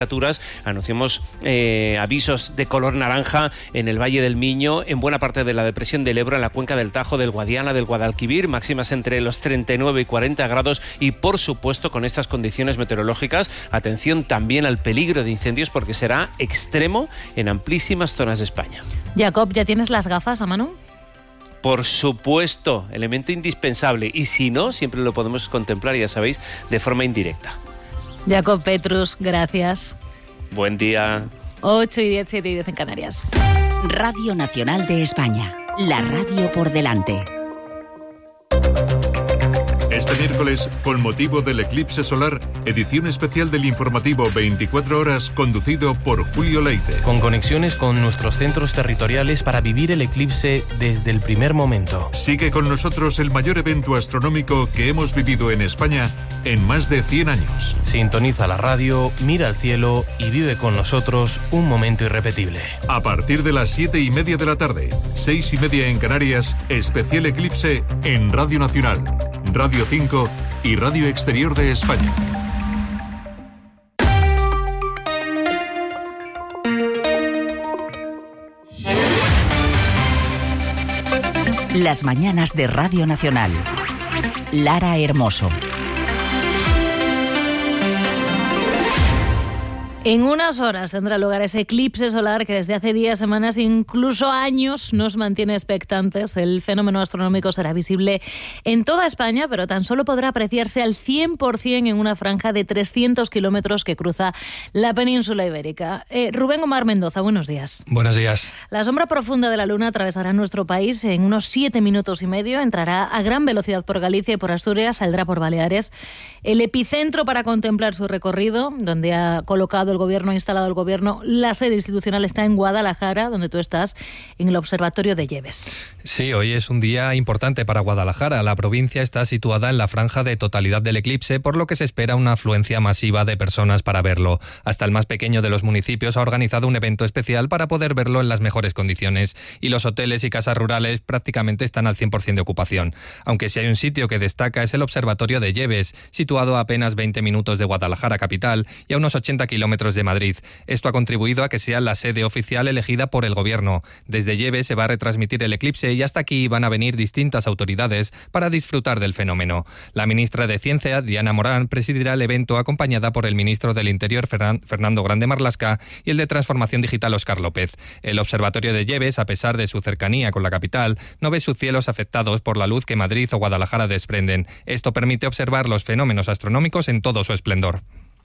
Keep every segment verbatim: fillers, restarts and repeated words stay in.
Anunciamos eh, avisos de color naranja en el Valle del Miño, en buena parte de la depresión del Ebro, en la cuenca del Tajo, del Guadiana, del Guadalquivir, máximas entre los treinta y nueve y cuarenta grados y, por supuesto, con estas condiciones meteorológicas, atención también al peligro de incendios porque será extremo en amplísimas zonas de España. Jacob, ¿ya tienes las gafas a mano? Por supuesto, elemento indispensable, y si no, siempre lo podemos contemplar, ya sabéis, de forma indirecta. Jacob Petrus, gracias. Buen día. ocho y diez, siete y diez en Canarias. Radio Nacional de España, la radio por delante. Este miércoles, con motivo del eclipse solar, edición especial del informativo veinticuatro horas conducido por Julio Leite. Con conexiones con nuestros centros territoriales para vivir el eclipse desde el primer momento. Sigue con nosotros el mayor evento astronómico que hemos vivido en España en más de cien años. Sintoniza la radio, mira al cielo y vive con nosotros un momento irrepetible. A partir de las siete y media de la tarde, seis y media en Canarias, especial eclipse en Radio Nacional, Radio cinco y Radio Exterior de España. Las mañanas de Radio Nacional. Lara Hermoso. En unas horas tendrá lugar ese eclipse solar que desde hace días, semanas, incluso años nos mantiene expectantes. El fenómeno astronómico será visible en toda España, pero tan solo podrá apreciarse al cien por ciento en una franja de trescientos kilómetros que cruza la península ibérica. Eh, Rubén Omar Mendoza, buenos días. Buenos días. La sombra profunda de la Luna atravesará nuestro país en unos siete minutos y medio, entrará a gran velocidad por Galicia y por Asturias, saldrá por Baleares. El epicentro para contemplar su recorrido, donde ha colocado el gobierno, ha instalado el gobierno, la sede institucional está en Guadalajara, donde tú estás, en el Observatorio de Lleves. Sí, hoy es un día importante para Guadalajara. La provincia está situada en la franja de totalidad del eclipse, por lo que se espera una afluencia masiva de personas para verlo. Hasta el más pequeño de los municipios ha organizado un evento especial para poder verlo en las mejores condiciones, y los hoteles y casas rurales prácticamente están al cien por ciento de ocupación. Aunque si hay un sitio que destaca es el Observatorio de Lleves, situado a apenas veinte minutos de Guadalajara capital y a unos ochenta kilómetros de Madrid. Esto ha contribuido a que sea la sede oficial elegida por el gobierno. Desde Lleves se va a retransmitir el eclipse y hasta aquí van a venir distintas autoridades para disfrutar del fenómeno. La ministra de Ciencia, Diana Morán, presidirá el evento acompañada por el ministro del Interior, Fernando Grande Marlaska, y el de Transformación Digital, Óscar López. El Observatorio de Lleves, a pesar de su cercanía con la capital, no ve sus cielos afectados por la luz que Madrid o Guadalajara desprenden. Esto permite observar los fenómenos astronómicos en todo su esplendor.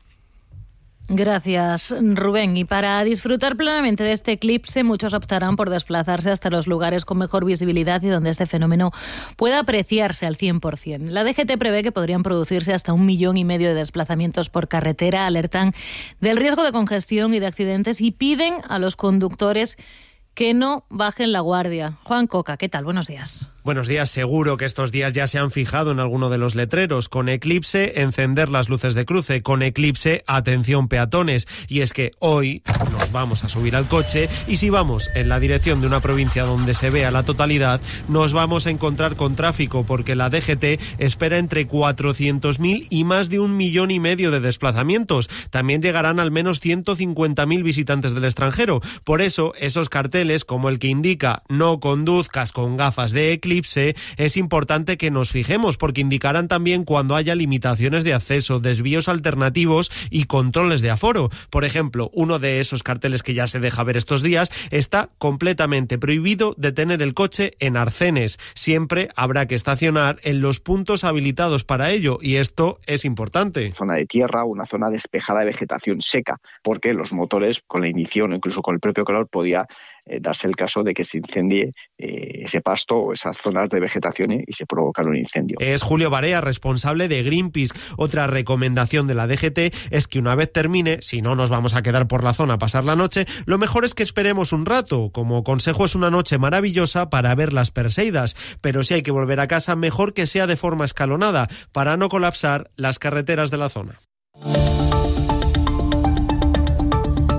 Gracias, Rubén. Y para disfrutar plenamente de este eclipse, muchos optarán por desplazarse hasta los lugares con mejor visibilidad y donde este fenómeno pueda apreciarse al cien por ciento. La D G T prevé que podrían producirse hasta un millón y medio de desplazamientos por carretera, alertan del riesgo de congestión y de accidentes y piden a los conductores que no bajen la guardia. Juan Coca, ¿qué tal? Buenos días. Buenos días. Seguro que estos días ya se han fijado en alguno de los letreros. Con eclipse, encender las luces de cruce. Con eclipse, atención peatones. Y es que hoy nos vamos a subir al coche y si vamos en la dirección de una provincia donde se vea la totalidad, nos vamos a encontrar con tráfico porque la D G T espera entre cuatrocientos mil y más de un millón y medio de desplazamientos. También llegarán al menos ciento cincuenta mil visitantes del extranjero. Por eso, esos carteles, como el que indica no conduzcas con gafas de eclipse, es importante que nos fijemos porque indicarán también cuando haya limitaciones de acceso, desvíos alternativos y controles de aforo. Por ejemplo, uno de esos carteles que ya se deja ver estos días está completamente prohibido detener el coche en arcenes. Siempre habrá que estacionar en los puntos habilitados para ello y esto es importante. Zona de tierra o una zona despejada de vegetación seca, porque los motores con la ignición o incluso con el propio calor podía eh, darse el caso de que se incendie eh, ese pasto o esas zonas de vegetación y se provocar un incendio. Es Julio Barea, responsable de Greenpeace. Otra recomendación de la D G T es que una vez termine, si no nos vamos a quedar por la zona a pasar la noche, lo mejor es que esperemos un rato. Como consejo, es una noche maravillosa para ver las Perseidas, pero si hay que volver a casa, mejor que sea de forma escalonada para no colapsar las carreteras de la zona.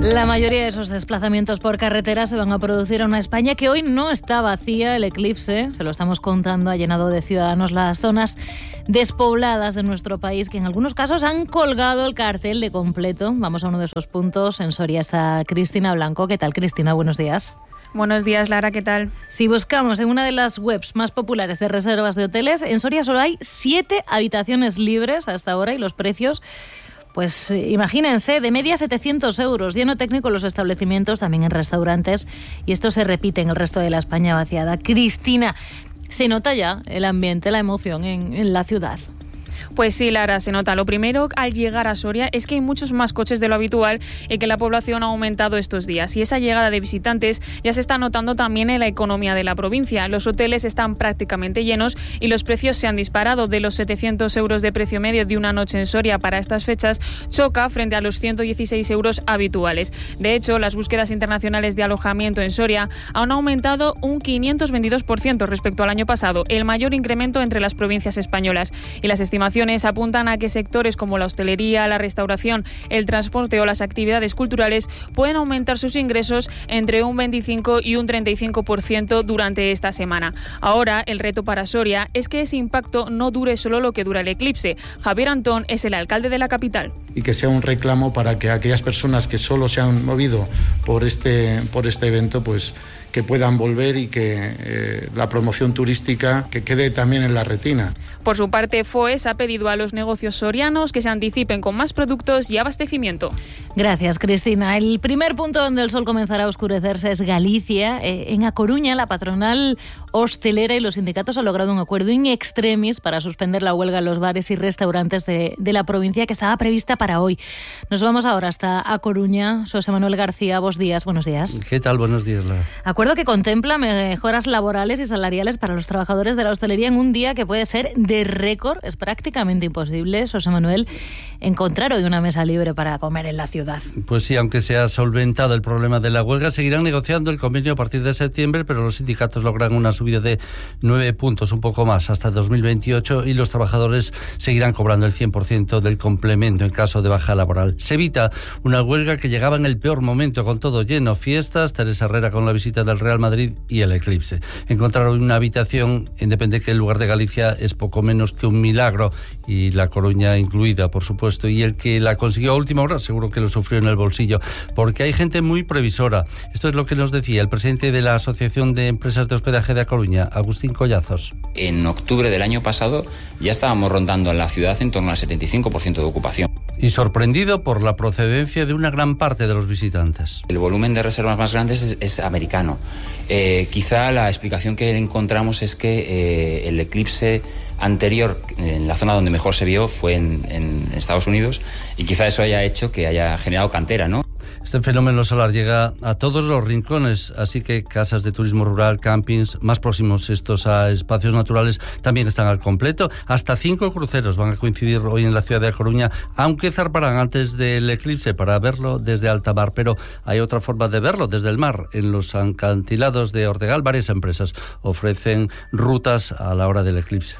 La mayoría de esos desplazamientos por carretera se van a producir en una España que hoy no está vacía. El eclipse, se lo estamos contando, ha llenado de ciudadanos las zonas despobladas de nuestro país, que en algunos casos han colgado el cartel de completo. Vamos a uno de esos puntos. En Soria está Cristina Blanco. ¿Qué tal, Cristina? Buenos días. Buenos días, Lara, ¿qué tal? Si buscamos en una de las webs más populares de reservas de hoteles, en Soria solo hay siete habitaciones libres hasta ahora y los precios, pues imagínense, de media setecientos euros, lleno técnico en los establecimientos, también en restaurantes, y esto se repite en el resto de la España vaciada. Cristina, ¿se nota ya el ambiente, la emoción en, en la ciudad? Pues sí, Lara, se nota. Lo primero al llegar a Soria es que hay muchos más coches de lo habitual y que la población ha aumentado estos días. Y esa llegada de visitantes ya se está notando también en la economía de la provincia. Los hoteles están prácticamente llenos y los precios se han disparado. De los setecientos euros de precio medio de una noche en Soria para estas fechas, choca frente a los ciento dieciséis euros habituales. De hecho, las búsquedas internacionales de alojamiento en Soria han aumentado un quinientos veintidós por ciento respecto al año pasado, el mayor incremento entre las provincias españolas. Y las estimaciones apuntan a que sectores como la hostelería, la restauración, el transporte o las actividades culturales pueden aumentar sus ingresos entre un veinticinco y un treinta y cinco por ciento durante esta semana. Ahora, el reto para Soria es que ese impacto no dure solo lo que dura el eclipse. Javier Antón es el alcalde de la capital. Y que sea un reclamo para que aquellas personas que solo se han movido por este, por este evento, pues que puedan volver y que eh, la promoción turística que quede también en la retina. Por su parte, FOES ha pedido a los negocios sorianos que se anticipen con más productos y abastecimiento. Gracias, Cristina. El primer punto donde el sol comenzará a oscurecerse es Galicia. Eh, en A Coruña, la patronal hostelera y los sindicatos han logrado un acuerdo in extremis para suspender la huelga en los bares y restaurantes de, de la provincia que estaba prevista para hoy. Nos vamos ahora hasta A Coruña. José Manuel García, vos días, buenos días. ¿Qué tal? Buenos días, Lara. Acuerdo que contempla mejoras laborales y salariales para los trabajadores de la hostelería en un día que puede ser de récord. Es prácticamente imposible, José Manuel, encontrar hoy una mesa libre para comer en la ciudad. Pues sí, aunque se ha solventado el problema de la huelga, seguirán negociando el convenio a partir de septiembre, pero los sindicatos logran una subida de nueve puntos, un poco más, hasta dos mil veintiocho, y los trabajadores seguirán cobrando el cien por ciento del complemento en caso de baja laboral. Se evita una huelga que llegaba en el peor momento, con todo lleno, fiestas, Teresa Herrera con la visita del Real Madrid y el eclipse. Encontrar una habitación en depende que el lugar de Galicia es poco menos que un milagro, y La Coruña incluida, por supuesto, y el que la consiguió a última hora seguro que lo sufrió en el bolsillo, porque hay gente muy previsora. Esto es lo que nos decía el presidente de la Asociación de Empresas de Hospedaje de A Coruña, Agustín Collazos. En octubre del año pasado ya estábamos rondando en la ciudad en torno al setenta y cinco por ciento de ocupación. Y sorprendido por la procedencia de una gran parte de los visitantes. El volumen de reservas más grandes es, es americano. Eh, quizá la explicación que encontramos es que eh, el eclipse anterior, en la zona donde mejor se vio, fue en, en Estados Unidos, y quizá eso haya hecho que haya generado cantera, ¿no? Este fenómeno solar llega a todos los rincones, así que casas de turismo rural, campings, más próximos estos a espacios naturales, también están al completo. Hasta cinco cruceros van a coincidir hoy en la ciudad de A Coruña, aunque zarparán antes del eclipse para verlo desde alta mar, pero hay otra forma de verlo desde el mar. En los acantilados de Ortegal, varias empresas ofrecen rutas a la hora del eclipse.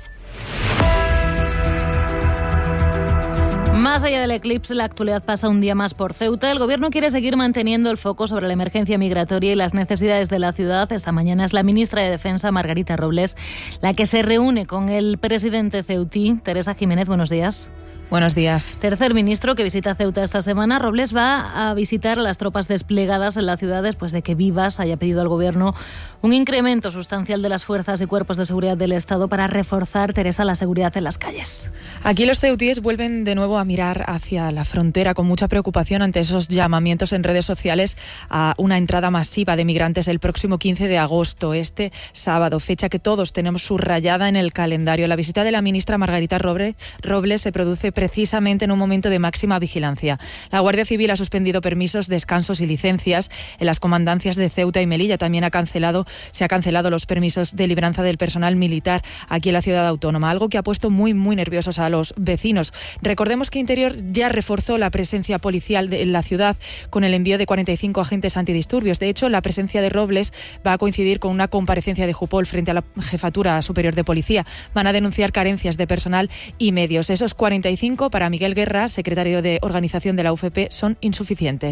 Más allá del eclipse, la actualidad pasa un día más por Ceuta. El gobierno quiere seguir manteniendo el foco sobre la emergencia migratoria y las necesidades de la ciudad. Esta mañana es la ministra de Defensa, Margarita Robles, la que se reúne con el presidente ceutí, Teresa Jiménez. Buenos días. Buenos días. Tercer ministro que visita Ceuta esta semana. Robles va a visitar a las tropas desplegadas en la ciudad después de que Vivas haya pedido al gobierno un incremento sustancial de las fuerzas y cuerpos de seguridad del Estado para reforzar, Teresa, la seguridad en las calles. Aquí los ceutíes vuelven de nuevo a mirar hacia la frontera con mucha preocupación ante esos llamamientos en redes sociales a una entrada masiva de migrantes el próximo quince de agosto, este sábado, fecha que todos tenemos subrayada en el calendario. La visita de la ministra Margarita Robles se produce precisamente en un momento de máxima vigilancia. La Guardia Civil ha suspendido permisos, descansos y licencias en las comandancias de Ceuta y Melilla. También ha cancelado, se ha cancelado los permisos de libranza del personal militar aquí en la ciudad autónoma, algo que ha puesto muy, muy nerviosos a los vecinos. Recordemos que Interior ya reforzó la presencia policial de, en la ciudad con el envío de cuarenta y cinco agentes antidisturbios. De hecho, la presencia de Robles va a coincidir con una comparecencia de Jupol frente a la Jefatura Superior de Policía. Van a denunciar carencias de personal y medios. Esos cuarenta y cinco para Miguel Guerra, secretario de Organización de la U F P, son insuficientes.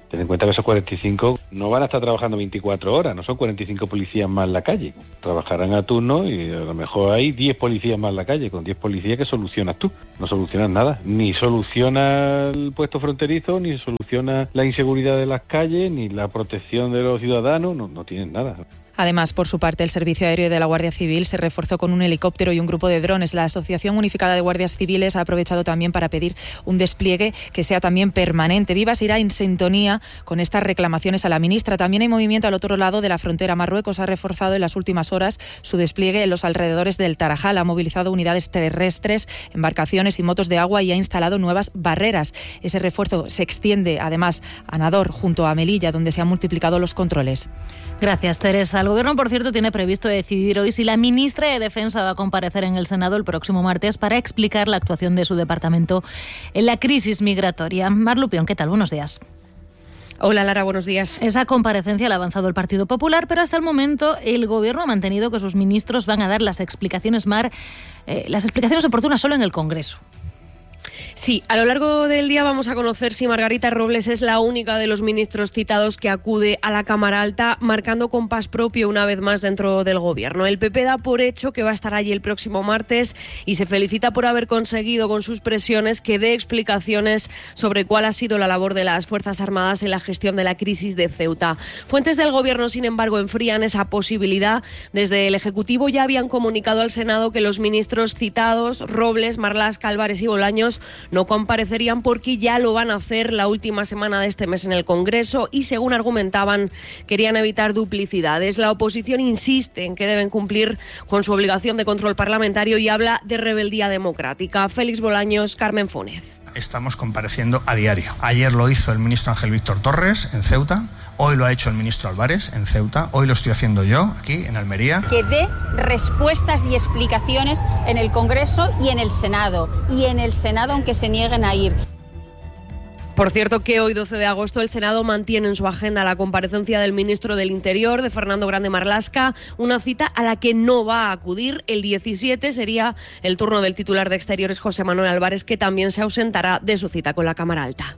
Ten en cuenta que esos cuarenta y cinco no van a estar trabajando veinticuatro horas, no son cuarenta y cinco policías más en la calle. Trabajarán a turno y a lo mejor hay diez policías más en la calle. Con diez policías, ¿qué solucionas tú? No solucionas nada. Ni soluciona el puesto fronterizo, ni soluciona la inseguridad de las calles, ni la protección de los ciudadanos. No, no tienen nada. Además, por su parte, el Servicio Aéreo de la Guardia Civil se reforzó con un helicóptero y un grupo de drones. La Asociación Unificada de Guardias Civiles ha aprovechado también para pedir un despliegue que sea también permanente. Vivas irá en sintonía con estas reclamaciones a la ministra. También hay movimiento al otro lado de la frontera. Marruecos ha reforzado en las últimas horas su despliegue en los alrededores del Tarajal. Ha movilizado unidades terrestres, embarcaciones y motos de agua y ha instalado nuevas barreras. Ese refuerzo se extiende además a Nador, junto a Melilla, donde se han multiplicado los controles. Gracias, Teresa. El Gobierno, por cierto, tiene previsto decidir hoy si la ministra de Defensa va a comparecer en el Senado el próximo martes para explicar la actuación de su departamento en la crisis migratoria. Mar Lupión, ¿qué tal? Buenos días. Hola, Lara, buenos días. Esa comparecencia la ha avanzado el Partido Popular, pero hasta el momento el Gobierno ha mantenido que sus ministros van a dar las explicaciones, Mar, eh, las explicaciones oportunas solo en el Congreso. Sí, a lo largo del día vamos a conocer si Margarita Robles es la única de los ministros citados que acude a la Cámara Alta, marcando compás propio una vez más dentro del Gobierno. El P P da por hecho que va a estar allí el próximo martes y se felicita por haber conseguido con sus presiones que dé explicaciones sobre cuál ha sido la labor de las Fuerzas Armadas en la gestión de la crisis de Ceuta. Fuentes del Gobierno, sin embargo, enfrían esa posibilidad. Desde el Ejecutivo ya habían comunicado al Senado que los ministros citados, Robles, Marlaska, Álvarez y Bolaños, no comparecerían porque ya lo van a hacer la última semana de este mes en el Congreso y, según argumentaban, querían evitar duplicidades. La oposición insiste en que deben cumplir con su obligación de control parlamentario y habla de rebeldía democrática. Félix Bolaños, Carmen Fónez. Estamos compareciendo a diario. Ayer lo hizo el ministro Ángel Víctor Torres en Ceuta, hoy lo ha hecho el ministro Álvarez en Ceuta, hoy lo estoy haciendo yo aquí en Almería. Que dé respuestas y explicaciones en el Congreso y en el Senado, y en el Senado aunque se nieguen a ir. Por cierto que hoy, doce de agosto, el Senado mantiene en su agenda la comparecencia del ministro del Interior, de Fernando Grande Marlaska, una cita a la que no va a acudir. El diecisiete sería el turno del titular de Exteriores, José Manuel Álvarez, que también se ausentará de su cita con la Cámara Alta.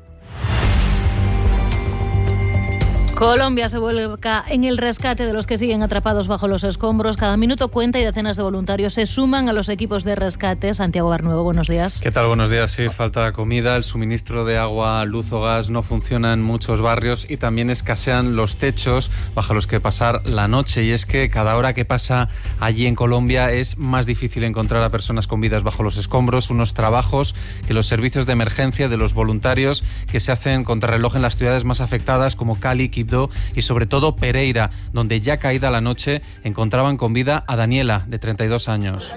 Colombia se vuelca en el rescate de los que siguen atrapados bajo los escombros. Cada minuto cuenta y decenas de voluntarios se suman a los equipos de rescate. Santiago Barnuevo, buenos días. ¿Qué tal? Buenos días. Sí, falta comida, el suministro de agua, luz o gas no funciona en muchos barrios y también escasean los techos bajo los que pasar la noche. Y es que cada hora que pasa allí en Colombia es más difícil encontrar a personas con vidas bajo los escombros. Unos trabajos que los servicios de emergencia de los voluntarios que se hacen contrarreloj en las ciudades más afectadas como Cali, Quibdó y sobre todo Pereira, donde ya caída la noche encontraban con vida a Daniela, de treinta y dos años.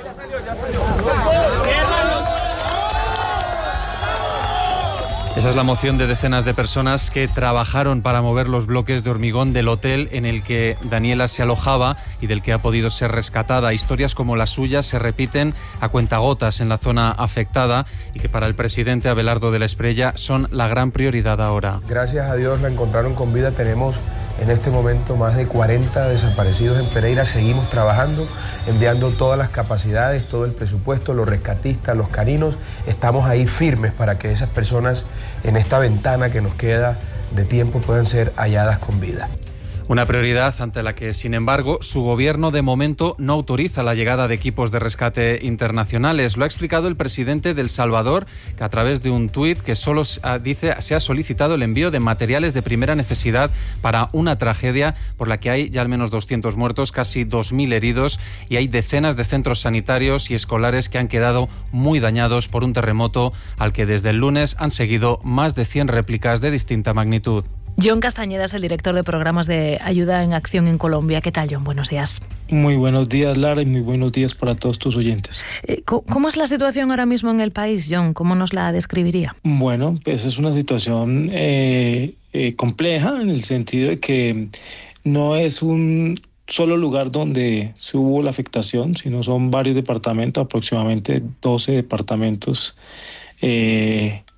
Esa es la moción de decenas de personas que trabajaron para mover los bloques de hormigón del hotel en el que Daniela se alojaba y del que ha podido ser rescatada. Historias como la suya se repiten a cuentagotas en la zona afectada y que para el presidente Abelardo de la Espriella son la gran prioridad ahora. Gracias a Dios la encontraron con vida. Tenemos en este momento más de cuarenta desaparecidos en Pereira. Seguimos trabajando, enviando todas las capacidades, todo el presupuesto, los rescatistas, los caninos. Estamos ahí firmes para que esas personas en esta ventana que nos queda de tiempo puedan ser halladas con vida. Una prioridad ante la que, sin embargo, su gobierno de momento no autoriza la llegada de equipos de rescate internacionales. Lo ha explicado el presidente de El Salvador, que a través de un tuit que solo dice se ha solicitado el envío de materiales de primera necesidad para una tragedia por la que hay ya al menos doscientos muertos, casi dos mil heridos y hay decenas de centros sanitarios y escolares que han quedado muy dañados por un terremoto al que desde el lunes han seguido más de cien réplicas de distinta magnitud. John Castañeda es el director de programas de ayuda en acción en Colombia. ¿Qué tal, John? Buenos días. Muy buenos días, Lara, y muy buenos días para todos tus oyentes. Eh, ¿Cómo es la situación ahora mismo en el país, John? ¿Cómo nos la describiría? Bueno, pues es una situación eh, eh, compleja en el sentido de que no es un solo lugar donde se hubo la afectación, sino son varios departamentos, aproximadamente doce departamentos eh,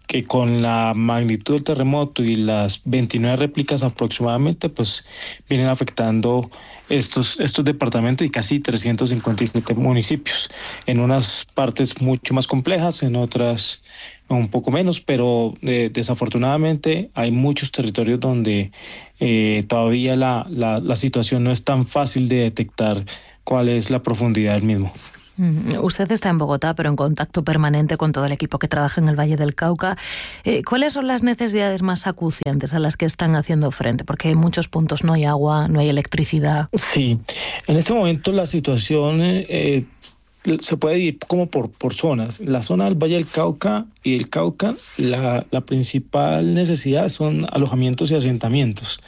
que con la magnitud del terremoto y las veintinueve réplicas aproximadamente, pues vienen afectando estos, estos departamentos y casi trescientos cincuenta y siete municipios. En unas partes mucho más complejas, en otras un poco menos, pero eh, desafortunadamente hay muchos territorios donde eh, todavía la, la, la situación no es tan fácil de detectar cuál es la profundidad del mismo. Usted está en Bogotá, pero en contacto permanente con todo el equipo que trabaja en el Valle del Cauca. Eh, ¿Cuáles son las necesidades más acuciantes a las que están haciendo frente? Porque en muchos puntos no hay agua, no hay electricidad. Sí, en este momento la situación eh, se puede dividir como por, por zonas. La zona del Valle del Cauca y el Cauca, la, la principal necesidad son alojamientos y asentamientos.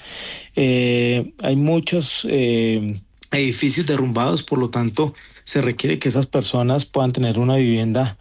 Eh, hay muchos eh, edificios derrumbados, por lo tanto se requiere que esas personas puedan tener una vivienda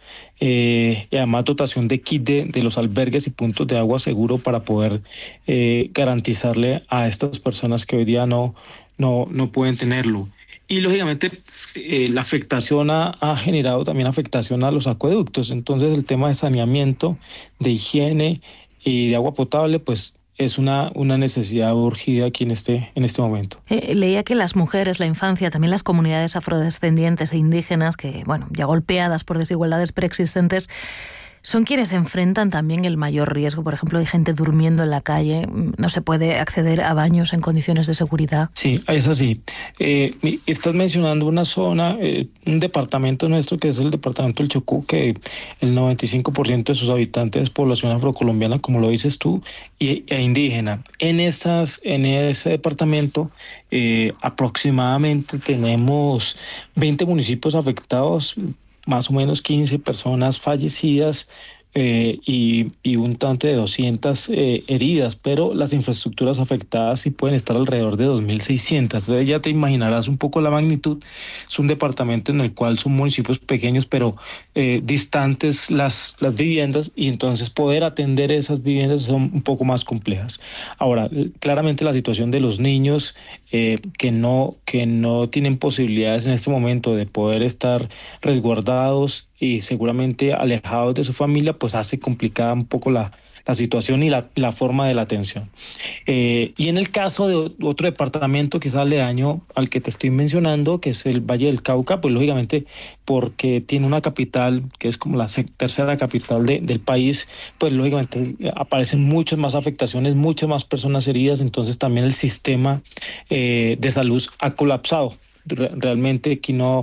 eh, y además dotación de kit de, de los albergues y puntos de agua seguro para poder eh, garantizarle a estas personas que hoy día no, no, no pueden tenerlo. Y lógicamente eh, la afectación ha, ha generado también afectación a los acueductos. Entonces el tema de saneamiento, de higiene y de agua potable, pues es una, una necesidad urgida aquí en este, en este momento. Eh, leía que las mujeres, la infancia, también las comunidades afrodescendientes e indígenas, que bueno, ya golpeadas por desigualdades preexistentes, son quienes enfrentan también el mayor riesgo. Por ejemplo, hay gente durmiendo en la calle, no se puede acceder a baños en condiciones de seguridad. Sí, es así. Eh, estás mencionando una zona, eh, un departamento nuestro que es el departamento del Chocó, que el noventa y cinco por ciento de sus habitantes es población afrocolombiana, como lo dices tú, y, e indígena. En, esas, en ese departamento eh, aproximadamente tenemos veinte municipios afectados, más o menos quince personas fallecidas eh, y, y un tanto de doscientas eh, heridas, pero las infraestructuras afectadas sí pueden estar alrededor de dos mil seiscientas. Entonces ya te imaginarás un poco la magnitud. Es un departamento en el cual son municipios pequeños, pero eh, distantes las, las viviendas, y entonces poder atender esas viviendas son un poco más complejas. Ahora, claramente la situación de los niños eh, que, no, que no tienen posibilidades en este momento de poder estar resguardados y seguramente alejados de su familia, pues hace complicada un poco la, la situación y la, la forma de la atención. Eh, y en el caso de otro departamento quizás aledaño al que te estoy mencionando, que es el Valle del Cauca, pues lógicamente porque tiene una capital que es como la tercera capital de, del país, pues lógicamente aparecen muchas más afectaciones, muchas más personas heridas, entonces también el sistema eh, de salud ha colapsado. Realmente aquí no,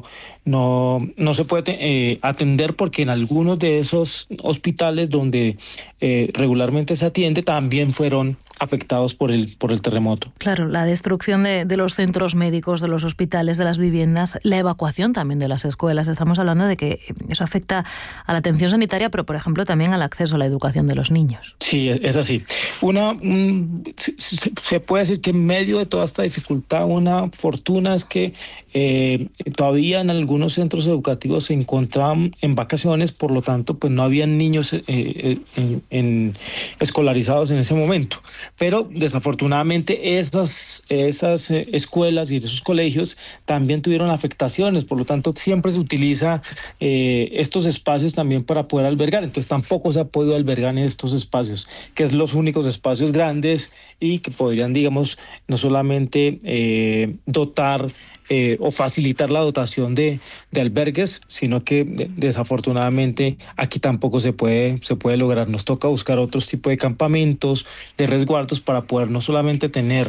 no, no se puede eh, atender, porque en algunos de esos hospitales donde eh, regularmente se atiende también fueron afectados por el, por el terremoto. Claro, la destrucción de, de los centros médicos, de los hospitales, de las viviendas, la evacuación también de las escuelas. Estamos hablando de que eso afecta a la atención sanitaria, pero por ejemplo también al acceso a la educación de los niños. Sí, es así. Una, un, se, se puede decir que en medio de toda esta dificultad, una fortuna es que eh, todavía en algunos centros educativos se encontraban en vacaciones, por lo tanto pues no habían niños eh, en, en escolarizados en ese momento. Pero desafortunadamente esas, esas escuelas y esos colegios también tuvieron afectaciones, por lo tanto siempre se utiliza eh, estos espacios también para poder albergar, entonces tampoco se ha podido albergar en estos espacios, que es los únicos espacios grandes y que podrían, digamos, no solamente eh, dotar Eh, o facilitar la dotación de, de albergues, sino que de, desafortunadamente aquí tampoco se puede, se puede lograr. Nos toca buscar otros tipos de campamentos, de resguardos, para poder no solamente tener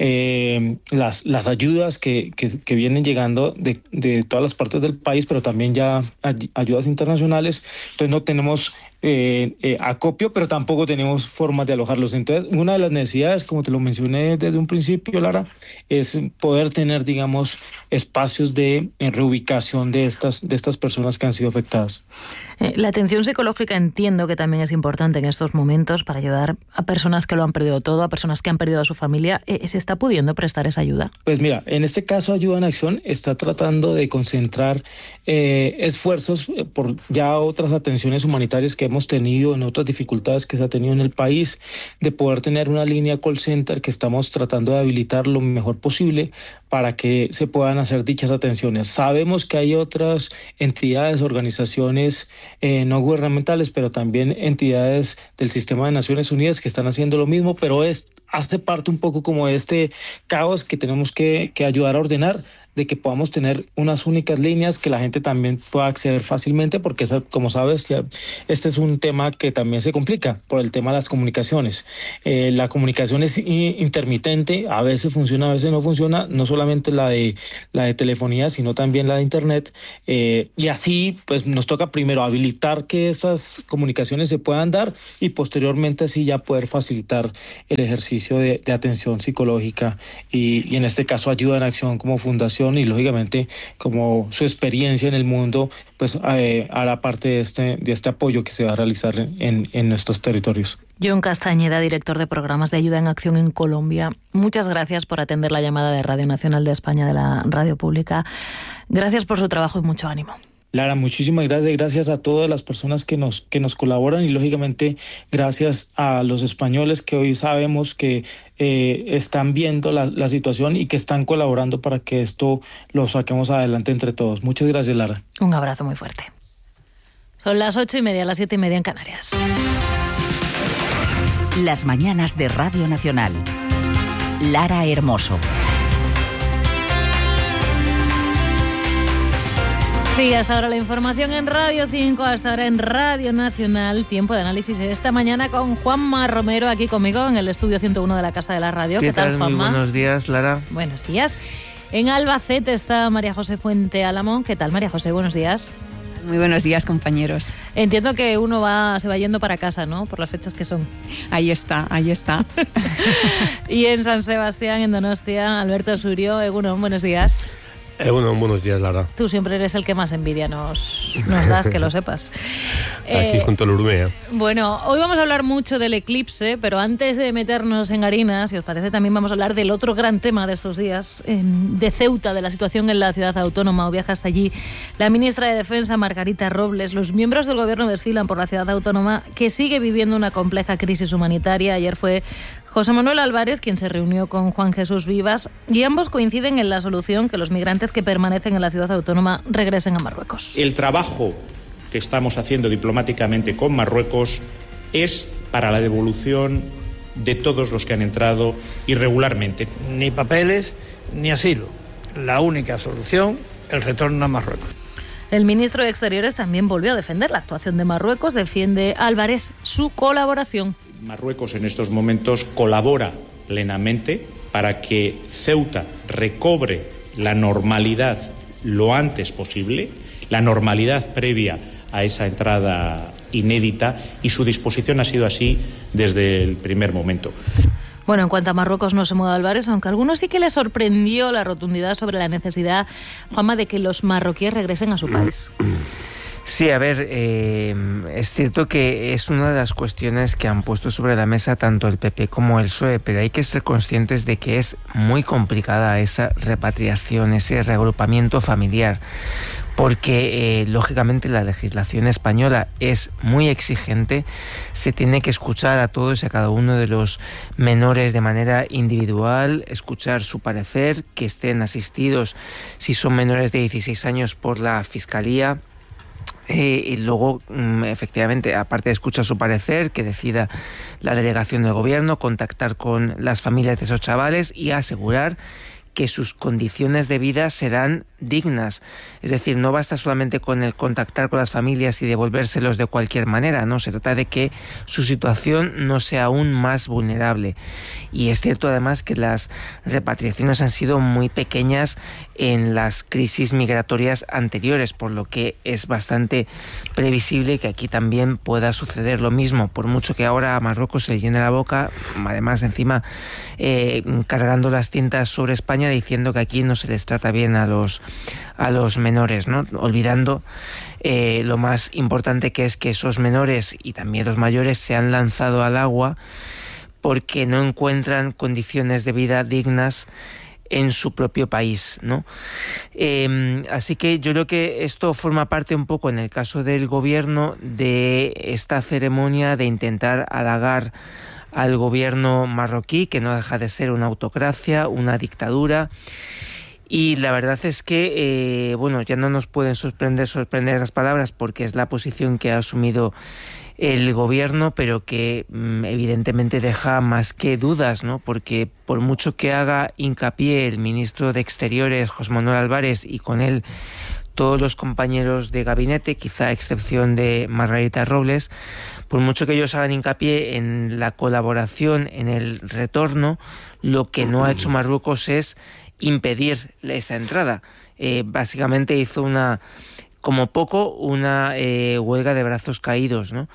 eh, las, las ayudas que, que, que vienen llegando de, de todas las partes del país, pero también ya ay, ayudas internacionales. Entonces no tenemos Eh, eh, acopio, pero tampoco tenemos formas de alojarlos. Entonces, una de las necesidades, como te lo mencioné desde un principio, Lara, es poder tener, digamos, espacios de reubicación de estas, de estas personas que han sido afectadas. Eh, la atención psicológica entiendo que también es importante en estos momentos para ayudar a personas que lo han perdido todo, a personas que han perdido a su familia. Eh, ¿Se está pudiendo prestar esa ayuda? Pues mira, en este caso Ayuda en Acción está tratando de concentrar eh, esfuerzos por ya otras atenciones humanitarias que hemos tenido, en otras dificultades que se ha tenido en el país, de poder tener una línea call center que estamos tratando de habilitar lo mejor posible para que se puedan hacer dichas atenciones. Sabemos que hay otras entidades, organizaciones eh, no gubernamentales, pero también entidades del sistema de Naciones Unidas que están haciendo lo mismo, pero es, hace parte un poco como de este caos que tenemos que, que ayudar a ordenar, de que podamos tener unas únicas líneas que la gente también pueda acceder fácilmente, porque como sabes, ya este es un tema que también se complica por el tema de las comunicaciones. Eh, la comunicación es intermitente, a veces funciona, a veces no funciona, no solamente la de la de telefonía, sino también la de internet, eh, y así pues nos toca primero habilitar que esas comunicaciones se puedan dar y posteriormente así ya poder facilitar el ejercicio de, de atención psicológica y, y en este caso ayuda en acción como fundación y lógicamente como su experiencia en el mundo pues eh, hará parte de este, de este apoyo que se va a realizar en, en nuestros territorios. John Castañeda, director de programas de ayuda en acción en Colombia, muchas gracias por atender la llamada de Radio Nacional de España, de la radio pública. Gracias por su trabajo y mucho ánimo. Lara, muchísimas gracias, gracias a todas las personas que nos, que nos colaboran y lógicamente gracias a los españoles que hoy sabemos que eh, están viendo la, la situación y que están colaborando para que esto lo saquemos adelante entre todos. Muchas gracias, Lara. Un abrazo muy fuerte. Son las ocho y media, las siete y media en Canarias. Las mañanas de Radio Nacional. Lara Hermoso. Sí, hasta ahora la información en Radio cinco, hasta ahora en Radio Nacional. Tiempo de análisis esta mañana con Juanma Romero, aquí conmigo en el estudio ciento uno de la Casa de la Radio. ¿Qué, ¿Qué tal, tal Juanma? Muy buenos días, Lara. Buenos días. En Albacete está María José Fuente Álamo. ¿Qué tal, María José? Buenos días. Muy buenos días, compañeros. Entiendo que uno va se va yendo para casa, ¿no? Por las fechas que son. Ahí está, ahí está. Y en San Sebastián, en Donostia, Alberto Surio. Egunon, buenos días. Eh, bueno, buenos días, Lara. Tú siempre eres el que más envidia nos, nos das, que lo sepas. Aquí eh, junto al Urumea. Bueno, hoy vamos a hablar mucho del eclipse, pero antes de meternos en harinas, si os parece, también vamos a hablar del otro gran tema de estos días, en, de Ceuta, de la situación en la ciudad autónoma. O viaja hasta allí la ministra de Defensa, Margarita Robles. Los miembros del gobierno desfilan por la ciudad autónoma, que sigue viviendo una compleja crisis humanitaria. Ayer fue José Manuel Álvarez quien se reunió con Juan Jesús Vivas y ambos coinciden en la solución: que los migrantes que permanecen en la ciudad autónoma regresen a Marruecos. El trabajo que estamos haciendo diplomáticamente con Marruecos es para la devolución de todos los que han entrado irregularmente. Ni papeles ni asilo. La única solución, el retorno a Marruecos. El ministro de Exteriores también volvió a defender la actuación de Marruecos. Defiende Álvarez su colaboración. Marruecos en estos momentos colabora plenamente para que Ceuta recobre la normalidad lo antes posible, la normalidad previa a esa entrada inédita, y su disposición ha sido así desde el primer momento. Bueno, en cuanto a Marruecos no se muda Álvarez, aunque a algunos sí que les sorprendió la rotundidad sobre la necesidad, Juanma, de que los marroquíes regresen a su país. Sí, a ver, eh, es cierto que es una de las cuestiones que han puesto sobre la mesa tanto el P P como el P S O E, pero hay que ser conscientes de que es muy complicada esa repatriación, ese reagrupamiento familiar, porque eh, lógicamente la legislación española es muy exigente. Se tiene que escuchar a todos y a cada uno de los menores de manera individual, escuchar su parecer, que estén asistidos, si son menores de dieciséis años, por la Fiscalía. Eh, y luego, efectivamente, aparte de escuchar su parecer, que decida la delegación del gobierno, contactar con las familias de esos chavales y asegurar que sus condiciones de vida serán dignas. Es decir, no basta solamente con el contactar con las familias y devolvérselos de cualquier manera, no, se trata de que su situación no sea aún más vulnerable. Y es cierto además que las repatriaciones han sido muy pequeñas en las crisis migratorias anteriores, por lo que es bastante previsible que aquí también pueda suceder lo mismo, por mucho que ahora a Marruecos se le llene la boca, además encima eh, cargando las tintas sobre España, diciendo que aquí no se les trata bien a los a los menores, ¿no? Olvidando eh, lo más importante, que es que esos menores y también los mayores se han lanzado al agua porque no encuentran condiciones de vida dignas en su propio país, ¿no? Eh, así que yo creo que esto forma parte un poco, en el caso del gobierno, de esta ceremonia de intentar halagar al gobierno marroquí, que no deja de ser una autocracia, una dictadura. Y la verdad es que, eh, bueno, ya no nos pueden sorprender, sorprender esas palabras, porque es la posición que ha asumido el gobierno, pero que mm, evidentemente deja más que dudas, ¿no? Porque por mucho que haga hincapié el ministro de Exteriores, José Manuel Álvarez, y con él todos los compañeros de gabinete, quizá a excepción de Margarita Robles, por mucho que ellos hagan hincapié en la colaboración, en el retorno, lo que no ha hecho Marruecos es impedir esa entrada. Eh, básicamente hizo una, como poco, una eh, huelga de brazos caídos, ¿no?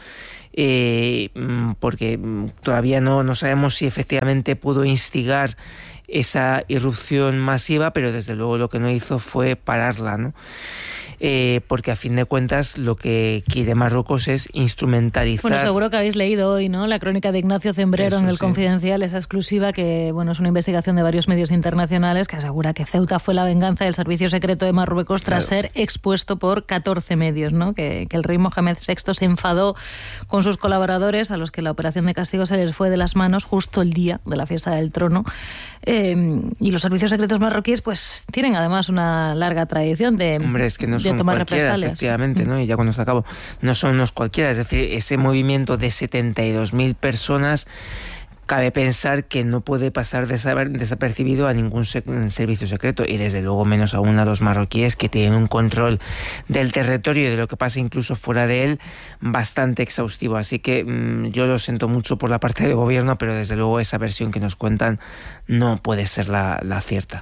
Eh, porque todavía no, no sabemos si efectivamente pudo instigar esa irrupción masiva, pero desde luego lo que no hizo fue pararla, ¿no? Eh, porque a fin de cuentas lo que quiere Marruecos es instrumentalizar. Bueno, seguro que habéis leído hoy, ¿no?, la crónica de Ignacio Zembrero. Eso, en El sí. Confidencial, esa exclusiva que, bueno, es una investigación de varios medios internacionales que asegura que Ceuta fue la venganza del servicio secreto de Marruecos tras claro. ser expuesto por catorce medios, ¿no? Que, que el rey Mohamed sexto se enfadó con sus colaboradores, a los que la operación de castigo se les fue de las manos justo el día de la fiesta del trono. Eh, y los servicios secretos marroquíes pues tienen además una larga tradición de, Hombre, es que no de son tomar cualquiera, represalias. Efectivamente, ¿no? Y ya cuando se acabó, no son unos cualquiera, es decir, ese movimiento de setenta y dos mil personas, cabe pensar que no puede pasar desapercibido a ningún servicio secreto, y desde luego menos aún a los marroquíes, que tienen un control del territorio y de lo que pasa incluso fuera de él bastante exhaustivo. Así que mmm, yo lo siento mucho por la parte del gobierno, pero desde luego esa versión que nos cuentan no puede ser la, la cierta.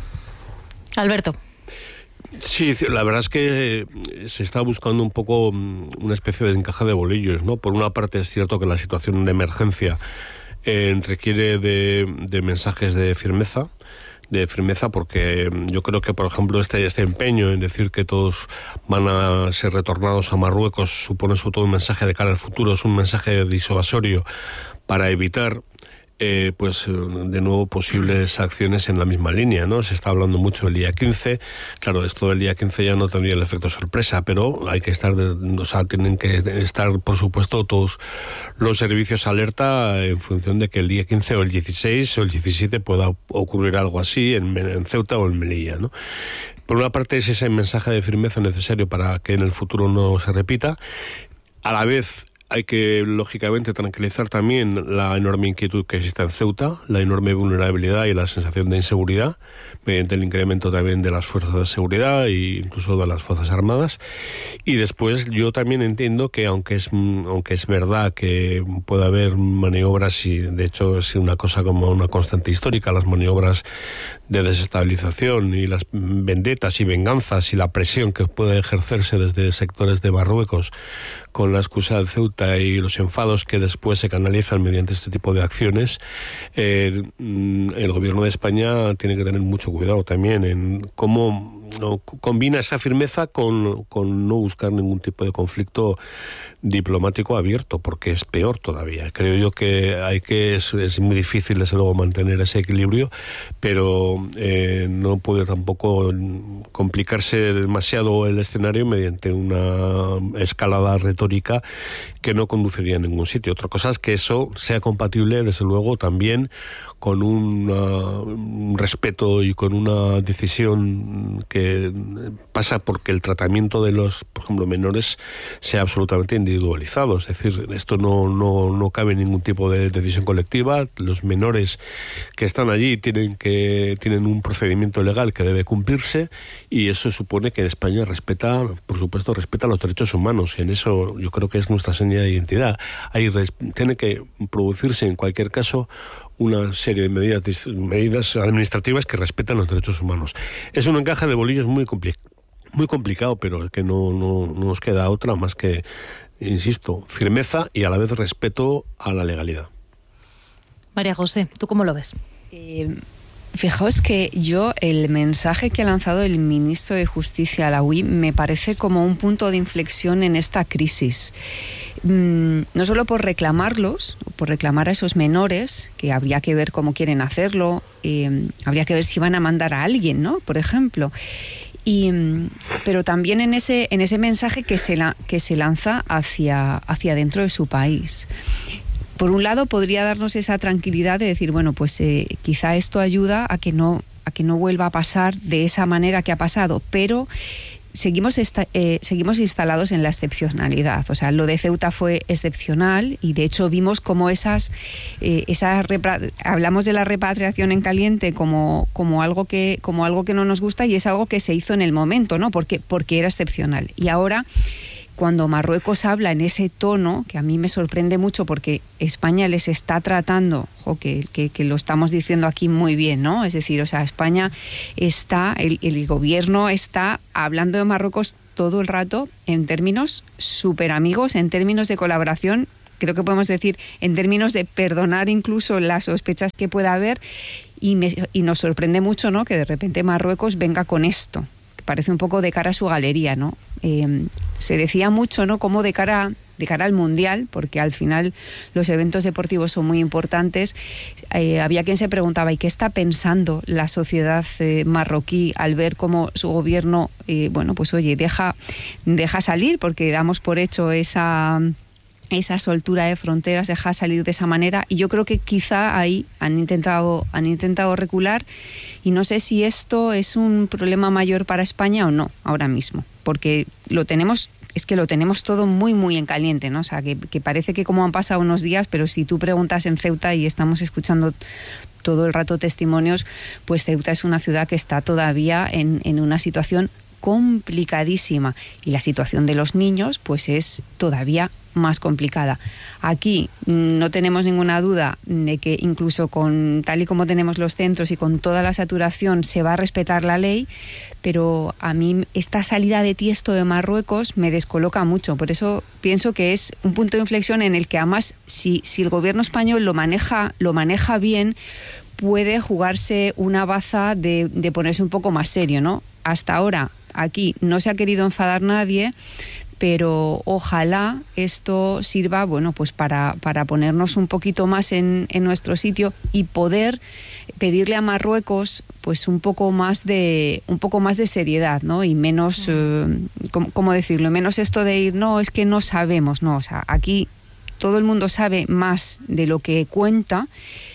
Alberto. Sí, la verdad es que se está buscando un poco una especie de encaje de bolillos, ¿no? Por una parte es cierto que la situación de emergencia eh, requiere de, de mensajes de firmeza, de firmeza, porque yo creo que, por ejemplo, este, este empeño en decir que todos van a ser retornados a Marruecos supone sobre todo un mensaje de cara al futuro, es un mensaje disuasorio para evitar Eh, pues de nuevo posibles acciones en la misma línea, ¿no? Se está hablando mucho del día quince, claro, esto del día quince ya no tendría el efecto sorpresa, pero hay que estar, de, o sea, tienen que estar, por supuesto, todos los servicios alerta en función de que el día quince o el dieciséis o el diecisiete pueda ocurrir algo así en, en Ceuta o en Melilla, ¿no? Por una parte es ese mensaje de firmeza necesario para que en el futuro no se repita. A la vez hay que, lógicamente, tranquilizar también la enorme inquietud que existe en Ceuta, la enorme vulnerabilidad y la sensación de inseguridad, mediante el incremento también de las fuerzas de seguridad e incluso de las Fuerzas Armadas. Y después yo también entiendo que, aunque es, aunque es verdad que puede haber maniobras, y de hecho es una cosa como una constante histórica, las maniobras de desestabilización y las vendetas y venganzas y la presión que puede ejercerse desde sectores de Marruecos con la excusa de Ceuta y los enfados que después se canalizan mediante este tipo de acciones, eh, el gobierno de España tiene que tener mucho cuidado también en cómo no, combina esa firmeza con, con no buscar ningún tipo de conflicto diplomático abierto, porque es peor todavía. Creo yo que hay que es, es muy difícil desde luego mantener ese equilibrio, pero eh, no puede tampoco complicarse demasiado el escenario mediante una escalada retórica que no conduciría a ningún sitio. Otra cosa es que eso sea compatible desde luego también con una, un respeto y con una decisión que pasa porque el tratamiento de los, por ejemplo, menores sea absolutamente individualizado. Es decir, esto no, no, no cabe en ningún tipo de decisión colectiva. Los menores que están allí tienen, que, tienen un procedimiento legal que debe cumplirse, y eso supone que España respeta, por supuesto, respeta los derechos humanos. Y en eso yo creo que es nuestra seña de identidad. Hay, tiene que producirse en cualquier caso una serie de medidas, medidas administrativas que respetan los derechos humanos. Es un encaje de bolillos muy complicado, muy complicado, pero que no, no, no nos queda otra más que, insisto, firmeza y a la vez respeto a la legalidad. María José, ¿tú cómo lo ves? Eh, Fijaos que yo el mensaje que ha lanzado el ministro de Justicia, Alaoui, me parece como un punto de inflexión en esta crisis. Mm, no solo por reclamarlos, por reclamar a esos menores, que habría que ver cómo quieren hacerlo, eh, habría que ver si van a mandar a alguien, ¿no? Por ejemplo. Y, pero también en ese, en ese mensaje que se, la, que se lanza hacia, hacia dentro de su país. Por un lado, podría darnos esa tranquilidad de decir, bueno, pues eh, quizá esto ayuda a que no a que no vuelva a pasar de esa manera que ha pasado, pero seguimos esta, eh, seguimos instalados en la excepcionalidad. O sea, lo de Ceuta fue excepcional y de hecho vimos como esas, eh, esas repra- hablamos de la repatriación en caliente como, como algo que como algo que no nos gusta, y es algo que se hizo en el momento, ¿no? Porque porque era excepcional. Y ahora, cuando Marruecos habla en ese tono, que a mí me sorprende mucho porque España les está tratando, jo, que, que, que lo estamos diciendo aquí muy bien, ¿no? Es decir, o sea, España está, el, el gobierno está hablando de Marruecos todo el rato en términos súper amigos, en términos de colaboración, creo que podemos decir en términos de perdonar incluso las sospechas que pueda haber, y, me, y nos sorprende mucho, ¿no?, que de repente Marruecos venga con esto. Parece un poco de cara a su galería, ¿no? Eh, se decía mucho, ¿no?, como de cara, de cara al Mundial, porque al final los eventos deportivos son muy importantes. Eh, había quien se preguntaba, ¿y qué está pensando la sociedad eh, marroquí al ver cómo su gobierno, eh, bueno, pues oye, deja, deja salir, porque damos por hecho esa... esa soltura de fronteras, deja salir de esa manera, y yo creo que quizá ahí han intentado, han intentado recular, y no sé si esto es un problema mayor para España o no, ahora mismo, porque lo tenemos, es que lo tenemos todo muy, muy en caliente, ¿no? O sea, que, que parece que como han pasado unos días, pero si tú preguntas en Ceuta, y estamos escuchando todo el rato testimonios, pues Ceuta es una ciudad que está todavía en, en una situación complicadísima, y la situación de los niños pues es todavía más complicada. Aquí no tenemos ninguna duda de que incluso con tal y como tenemos los centros y con toda la saturación se va a respetar la ley, pero a mí esta salida de tiesto de Marruecos me descoloca mucho. Por eso pienso que es un punto de inflexión en el que además si, si el gobierno español lo maneja, lo maneja bien, puede jugarse una baza de, de ponerse un poco más serio, ¿no? Hasta ahora aquí no se ha querido enfadar nadie, pero ojalá esto sirva, bueno, pues para, para ponernos un poquito más en, en nuestro sitio y poder pedirle a Marruecos pues un poco más de un poco más de seriedad, ¿no? Y menos, eh, ¿cómo, cómo decirlo? Menos esto de ir, no, es que no sabemos, no, o sea, aquí todo el mundo sabe más de lo que cuenta,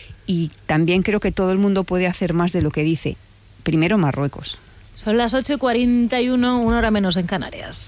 y también creo que todo el mundo puede hacer más de lo que dice. Primero Marruecos. Son las ocho y cuarenta y uno, una hora menos en Canarias.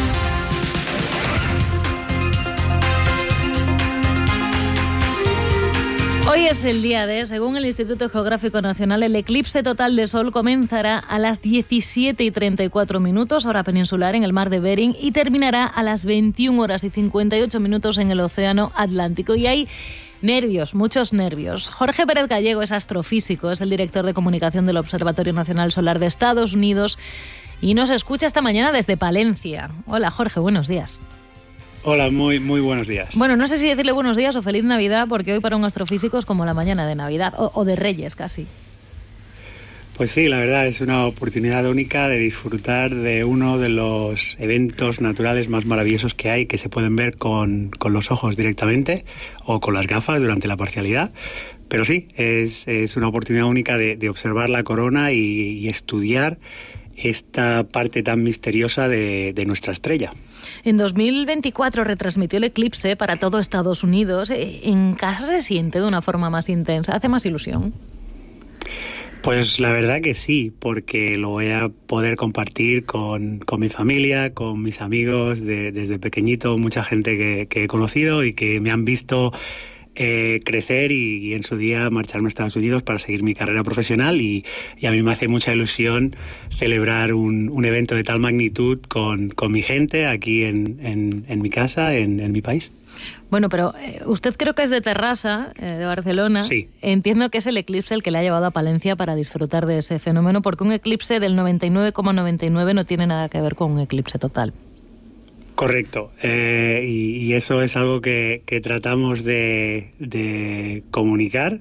Hoy es el día de, según el Instituto Geográfico Nacional, el eclipse total de Sol comenzará a las diecisiete y treinta y cuatro minutos, hora peninsular, en el mar de Bering, y terminará a las veintiuna horas y cincuenta y ocho minutos en el Océano Atlántico. Y hay nervios, muchos nervios. Jorge Pérez Gallego es astrofísico, es el director de comunicación del Observatorio Nacional Solar de Estados Unidos y nos escucha esta mañana desde Palencia. Hola Jorge, buenos días. Hola, muy, muy buenos días. Bueno, no sé si decirle buenos días o feliz Navidad, porque hoy para un astrofísico es como la mañana de Navidad, o, o de Reyes casi. Pues sí, la verdad es una oportunidad única de disfrutar de uno de los eventos naturales más maravillosos que hay, que se pueden ver con, con los ojos directamente o con las gafas durante la parcialidad. Pero sí, es, es una oportunidad única de, de observar la corona y, y estudiar esta parte tan misteriosa de, de nuestra estrella. En dos mil veinticuatro retransmitió el eclipse para todo Estados Unidos. ¿En casa se siente de una forma más intensa? ¿Hace más ilusión? Pues la verdad que sí, porque lo voy a poder compartir con, con mi familia, con mis amigos de, desde pequeñito, mucha gente que, que he conocido y que me han visto Eh, crecer y, y en su día marcharme a Estados Unidos para seguir mi carrera profesional, y, y a mí me hace mucha ilusión celebrar un, un evento de tal magnitud con, con mi gente aquí en, en, en mi casa, en, en mi país. Bueno, pero eh, usted creo que es de Terrassa, eh, de Barcelona. Sí. Entiendo que es el eclipse el que le ha llevado a Palencia para disfrutar de ese fenómeno, porque un eclipse del noventa y nueve coma noventa y nueve no tiene nada que ver con un eclipse total. Correcto, eh, y, y eso es algo que, que tratamos de, de comunicar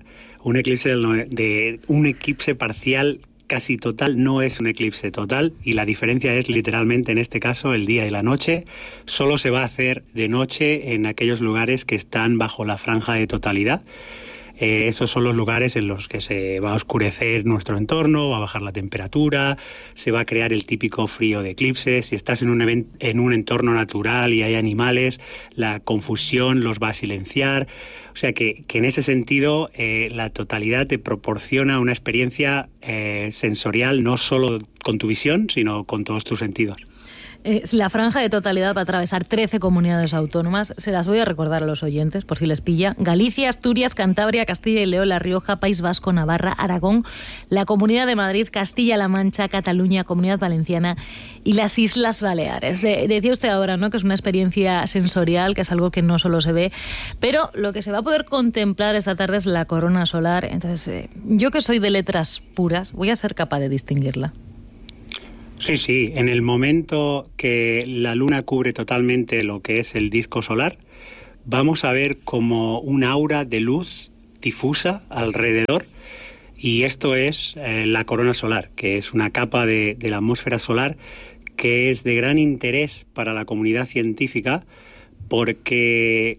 Un eclipse de, de un eclipse parcial casi total no es un eclipse total, y la diferencia es literalmente en este caso el día y la noche. Solo se va a hacer de noche en aquellos lugares que están bajo la franja de totalidad. Eh, esos son los lugares en los que se va a oscurecer nuestro entorno, va a bajar la temperatura, se va a crear el típico frío de eclipse. Si estás en un, event- en un entorno natural y hay animales, la confusión los va a silenciar. O sea que, que en ese sentido eh, la totalidad te proporciona una experiencia eh, sensorial no solo con tu visión, sino con todos tus sentidos. Eh, la franja de totalidad va a atravesar trece comunidades autónomas. Se las voy a recordar a los oyentes, por si les pilla. Galicia, Asturias, Cantabria, Castilla y León, La Rioja, País Vasco, Navarra, Aragón, la Comunidad de Madrid, Castilla-La Mancha, Cataluña, Comunidad Valenciana y las Islas Baleares. Eh, decía usted ahora, ¿no?, que es una experiencia sensorial, que es algo que no solo se ve, pero lo que se va a poder contemplar esta tarde es la corona solar. Entonces, eh, yo que soy de letras puras, voy a ser capaz de distinguirla. Sí, sí, en el momento que la luna cubre totalmente lo que es el disco solar, vamos a ver como un aura de luz difusa alrededor, y esto es eh, la corona solar, que es una capa de, de la atmósfera solar que es de gran interés para la comunidad científica porque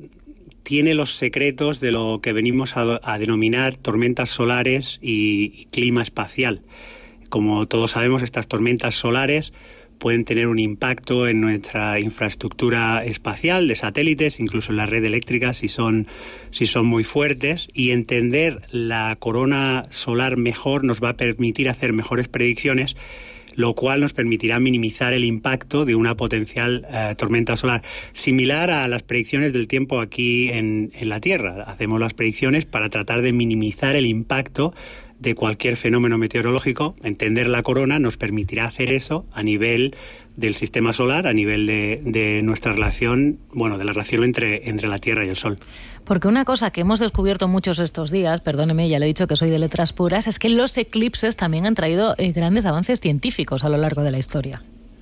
tiene los secretos de lo que venimos a, a denominar tormentas solares y, y clima espacial. Como todos sabemos, estas tormentas solares pueden tener un impacto en nuestra infraestructura espacial de satélites, incluso en la red eléctrica si son, si son muy fuertes, y entender la corona solar mejor nos va a permitir hacer mejores predicciones, lo cual nos permitirá minimizar el impacto de una potencial eh, tormenta solar. Similar a las predicciones del tiempo aquí en, en la Tierra. Hacemos las predicciones para tratar de minimizar el impacto de cualquier fenómeno meteorológico. Entender la corona nos permitirá hacer eso a nivel del sistema solar, a nivel de, de nuestra relación, bueno, de la relación entre, entre la Tierra y el Sol. Porque una cosa que hemos descubierto muchos estos días, perdóneme, ya le he dicho que soy de letras puras, es que los eclipses también han traído eh, grandes avances científicos a lo largo de la historia.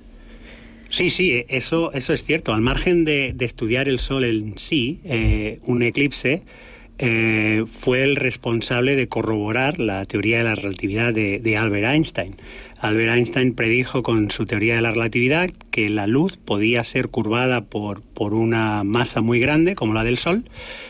Sí, sí, eso, eso es cierto. Al margen de, de estudiar el Sol en sí, eh, un eclipse Eh, fue el responsable de corroborar la teoría de la relatividad de, de Albert Einstein. Albert Einstein predijo con su teoría de la relatividad que la luz podía ser curvada por, por una masa muy grande como la del Sol,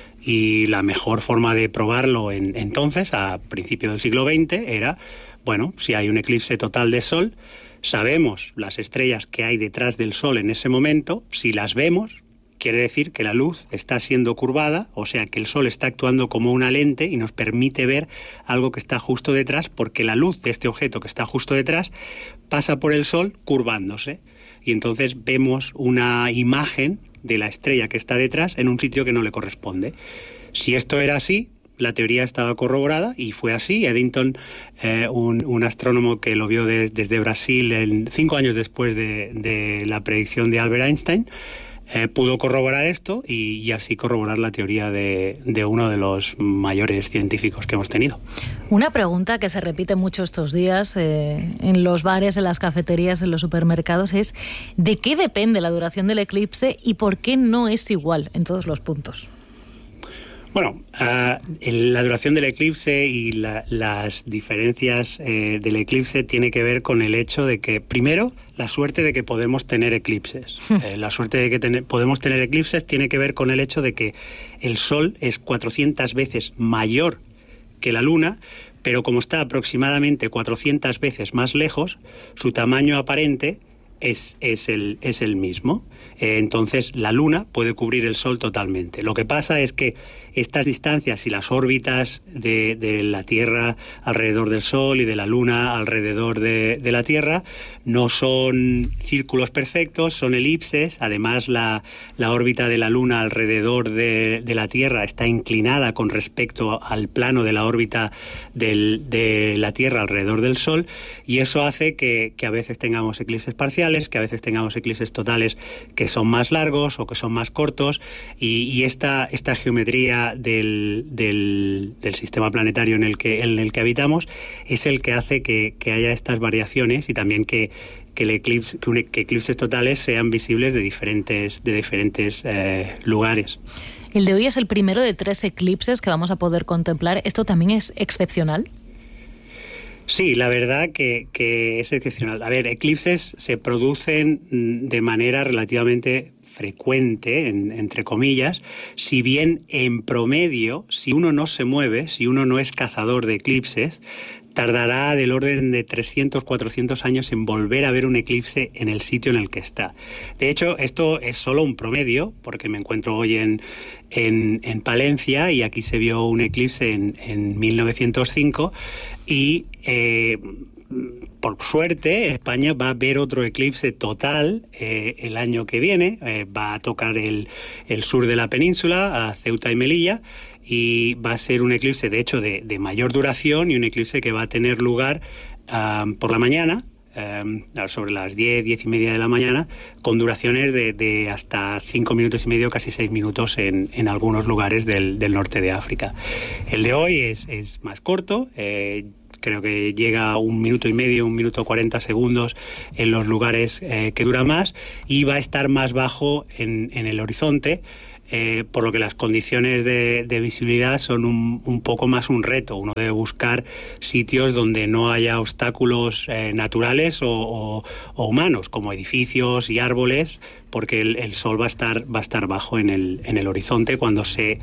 y la mejor forma de probarlo en, entonces, a principios del siglo veinte, era, bueno, si hay un eclipse total de Sol, sabemos las estrellas que hay detrás del Sol en ese momento, si las vemos, quiere decir que la luz está siendo curvada, o sea que el Sol está actuando como una lente y nos permite ver algo que está justo detrás, porque la luz de este objeto que está justo detrás pasa por el Sol curvándose. Y entonces vemos una imagen de la estrella que está detrás en un sitio que no le corresponde. Si esto era así, la teoría estaba corroborada, y fue así. Eddington, eh, un, un astrónomo que lo vio de, desde Brasil en, cinco años después de, de la predicción de Albert Einstein, Eh, pudo corroborar esto y, y así corroborar la teoría de, de uno de los mayores científicos que hemos tenido. Una pregunta que se repite mucho estos días eh, en los bares, en las cafeterías, en los supermercados es ¿de qué depende la duración del eclipse y por qué no es igual en todos los puntos? Bueno, uh, la duración del eclipse y la, las diferencias eh, del eclipse tiene que ver con el hecho de que, primero, la suerte de que podemos tener eclipses. Eh, la suerte de que ten- podemos tener eclipses tiene que ver con el hecho de que el Sol es cuatrocientas veces mayor que la Luna, pero como está aproximadamente cuatrocientas veces más lejos, su tamaño aparente es, es, el, es el mismo. Eh, entonces, la Luna puede cubrir el Sol totalmente. Lo que pasa es que estas distancias y las órbitas de, de la Tierra alrededor del Sol y de la Luna alrededor de, de la Tierra no son círculos perfectos, son elipses. Además, la, la órbita de la Luna alrededor de, de la Tierra está inclinada con respecto al plano de la órbita del, de la Tierra alrededor del Sol, y eso hace que, que a veces tengamos eclipses parciales, que a veces tengamos eclipses totales que son más largos o que son más cortos, y, y esta, esta geometría Del, del, del sistema planetario en el que, en el que habitamos es el que hace que, que haya estas variaciones, y también que, que, el eclipse, que, un, que eclipses totales sean visibles de diferentes, de diferentes eh, lugares. El de hoy es el primero de tres eclipses que vamos a poder contemplar. ¿Esto también es excepcional? Sí, la verdad que, que es excepcional. A ver, eclipses se producen de manera relativamente frecuente, en, entre comillas, si bien en promedio, si uno no se mueve, si uno no es cazador de eclipses, tardará del orden de trescientos, cuatrocientos años en volver a ver un eclipse en el sitio en el que está. De hecho, esto es solo un promedio, porque me encuentro hoy en, en, en Palencia y aquí se vio un eclipse en, en mil novecientos cinco y eh, por suerte España va a ver otro eclipse total eh, el año que viene. Eh, va a tocar el, el sur de la península, a Ceuta y Melilla, y va a ser un eclipse, de hecho, de, de mayor duración y un eclipse que va a tener lugar um, por la mañana, um, sobre las diez, diez y media de la mañana, con duraciones de, de hasta cinco minutos y medio, casi seis minutos en, en algunos lugares del, del norte de África. El de hoy es, es más corto, eh, creo que llega a un minuto y medio, un minuto cuarenta segundos en los lugares eh, que dura más, y va a estar más bajo en, en el horizonte, Eh, por lo que las condiciones de, de visibilidad son un, un poco más un reto. Uno debe buscar sitios donde no haya obstáculos eh, naturales o, o, o humanos, como edificios y árboles, porque el, el sol va a estar, va a estar bajo en el, en el horizonte cuando se,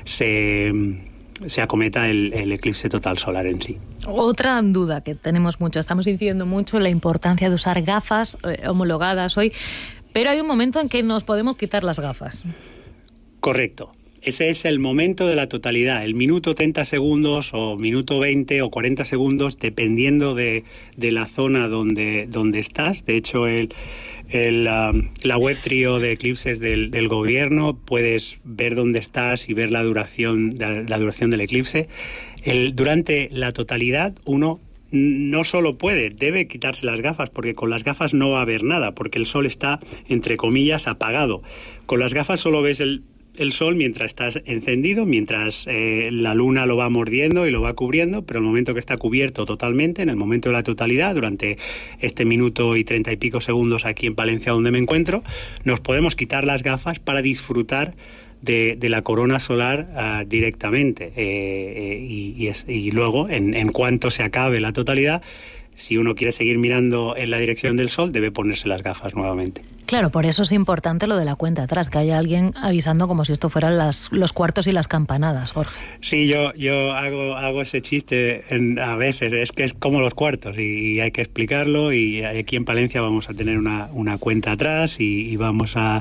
se, se acometa el, el eclipse total solar en sí. Otra duda que tenemos mucho, estamos diciendo mucho la importancia de usar gafas eh, homologadas hoy, pero hay un momento en que nos podemos quitar las gafas. Correcto. Ese es el momento de la totalidad, el minuto treinta segundos o minuto veinte o cuarenta segundos, dependiendo de, de la zona donde, donde estás. De hecho, el, el, um, la web trío de eclipses del, del gobierno, puedes ver dónde estás y ver la duración, la, la duración del eclipse. El, durante la totalidad, uno no solo puede, debe quitarse las gafas, porque con las gafas no va a ver nada, porque el sol está, entre comillas, apagado. Con las gafas solo ves el el sol mientras está encendido, mientras eh, la luna lo va mordiendo y lo va cubriendo, pero el momento que está cubierto totalmente, en el momento de la totalidad, durante este minuto y treinta y pico segundos aquí en Palencia donde me encuentro, nos podemos quitar las gafas para disfrutar de, de la corona solar uh, directamente. Eh, eh, y, y, es, y luego, en, en cuanto se acabe la totalidad, si uno quiere seguir mirando en la dirección del sol, debe ponerse las gafas nuevamente. Claro, por eso es importante lo de la cuenta atrás, que haya alguien avisando como si esto fueran las, los cuartos y las campanadas, Jorge. Sí, yo, yo hago, hago ese chiste en, a veces, es que es como los cuartos y, y hay que explicarlo, y aquí en Palencia vamos a tener una, una cuenta atrás y, y vamos a,